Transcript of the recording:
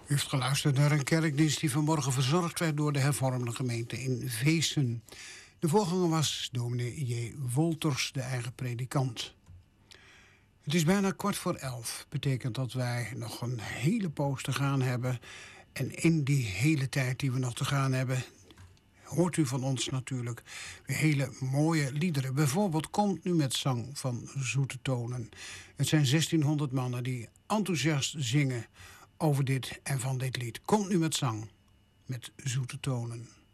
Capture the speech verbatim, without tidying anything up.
U heeft geluisterd naar een kerkdienst die vanmorgen verzorgd werd door de hervormde gemeente in Veessen. De voorganger was dominee J. Wolters, de eigen predikant. Het is bijna kwart voor elf. Betekent dat wij nog een hele poos te gaan hebben. En in die hele tijd die we nog te gaan hebben, hoort u van ons natuurlijk weer hele mooie liederen. Bijvoorbeeld Komt nu met zang van Zoete Tonen. Het zijn zestienhonderd mannen die enthousiast zingen over dit en van dit lied. Komt nu met zang met Zoete Tonen.